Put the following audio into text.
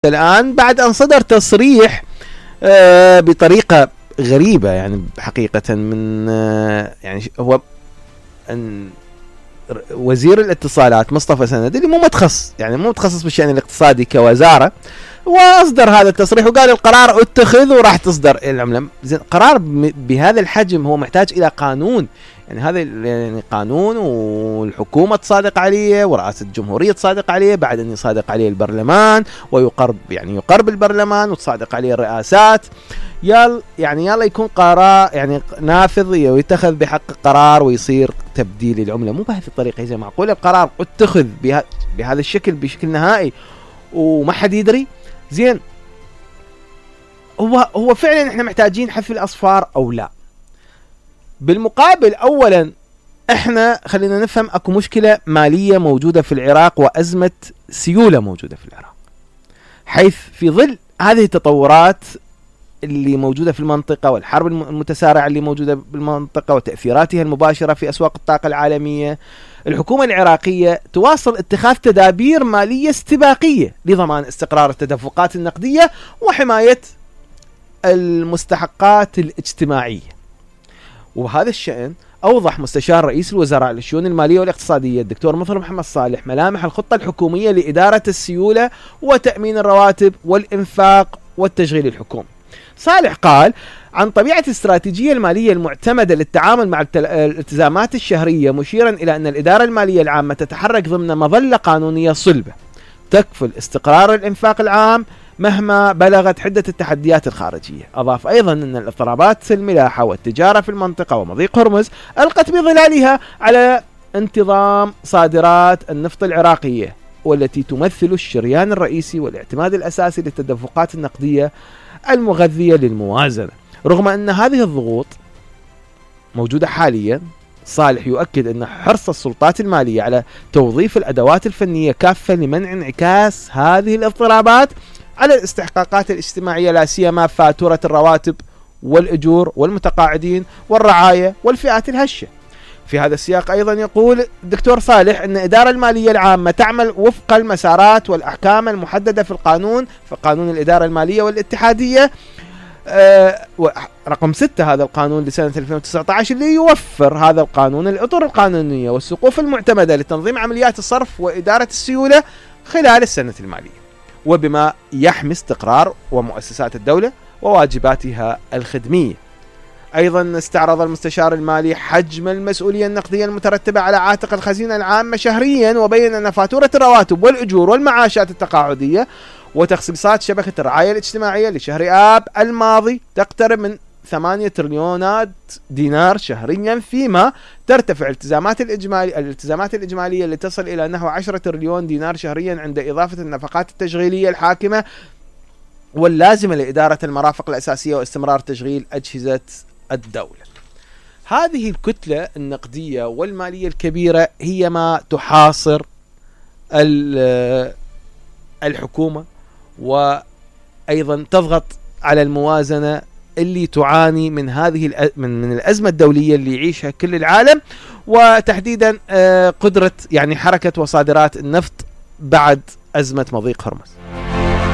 الآن بعد أن صدر تصريح بطريقة غريبة يعني حقيقة من يعني هو أن وزير الاتصالات مصطفى سند اللي مو متخصص بالشأن الاقتصادي كوزارة، واصدر هذا التصريح وقال القرار اتخذ وراح تصدر العملة. قرار بهذا الحجم هو محتاج إلى قانون، يعني هذا يعني قانون والحكومة تصادق عليه ورئاسة الجمهورية تصادق عليه، بعد أن يصادق عليه البرلمان يقرب البرلمان وتصادق عليه الرئاسات. يلا يكون قرار يعني نافذ ويتخذ بحق قرار ويصير تبديل العملة. مو بهذه الطريقة زي معقول القرار اتخذ بهذا الشكل بشكل نهائي وما حد يدري؟ زين، هو فعلا احنا محتاجين حذف الأصفار أو لا؟ بالمقابل أولا احنا خلينا نفهم اكو مشكلة مالية موجودة في العراق وأزمة سيولة موجودة في العراق، حيث في ظل هذه التطورات اللي موجودة في المنطقة والحرب المتسارعة اللي موجودة بالمنطقة وتأثيراتها المباشرة في أسواق الطاقة العالمية، الحكومة العراقية تواصل اتخاذ تدابير مالية استباقية لضمان استقرار التدفقات النقدية وحماية المستحقات الاجتماعية. وبهذا الشأن أوضح مستشار رئيس الوزراء للشؤون المالية والاقتصادية الدكتور مطر محمد صالح ملامح الخطة الحكومية لإدارة السيولة وتأمين الرواتب والإنفاق والتشغيل الحكومي. صالح قال عن طبيعة الاستراتيجية المالية المعتمدة للتعامل مع الالتزامات الشهرية، مشيرا إلى أن الإدارة المالية العامة تتحرك ضمن مظلة قانونية صلبة تكفل استقرار الإنفاق العام مهما بلغت حدة التحديات الخارجية. أضاف أيضا أن الاضطرابات الملاحة والتجارة في المنطقة ومضيق هرمز ألقت بظلالها على انتظام صادرات النفط العراقية، والتي تمثل الشريان الرئيسي والاعتماد الأساسي للتدفقات النقدية المغذية للموازنة. رغم أن هذه الضغوط موجودة حاليا، صالح يؤكد أن حرص السلطات المالية على توظيف الأدوات الفنية كافة لمنع انعكاس هذه الاضطرابات على الاستحقاقات الاجتماعية، لا سيما فاتورة الرواتب والأجور والمتقاعدين والرعاية والفئات الهشة. في هذا السياق أيضا يقول الدكتور صالح أن الإدارة المالية العامة تعمل وفق المسارات والأحكام المحددة في قانون الإدارة المالية والاتحادية رقم 6 هذا القانون لسنة 2019، اللي يوفر هذا القانون الأطر القانونية والسقوف المعتمدة لتنظيم عمليات الصرف وإدارة السيولة خلال السنة المالية، وبما يحمي استقرار ومؤسسات الدولة وواجباتها الخدمية. أيضا استعرض المستشار المالي حجم المسؤولية النقدية المترتبة على عاتق الخزينة العامة شهريا، وبين أن فاتورة الرواتب والأجور والمعاشات التقاعدية وتخصيصات شبكة الرعاية الاجتماعية لشهر آب الماضي تقترب من 8 تريليونات دينار شهريا، فيما ترتفع الالتزامات الإجمالية لتصل إلى نحو 10 تريليون دينار شهريا، عند إضافة النفقات التشغيلية الحاكمة واللازمة لإدارة المرافق الأساسية واستمرار تشغيل أجهزة الدولة. هذه الكتلة النقدية والمالية الكبيرة هي ما تحاصر الحكومة، وأيضا تضغط على الموازنة اللي تعاني من هذه من الأزمة الدولية اللي يعيشها كل العالم، وتحديدا قدرة يعني حركة وصادرات النفط بعد أزمة مضيق هرمز.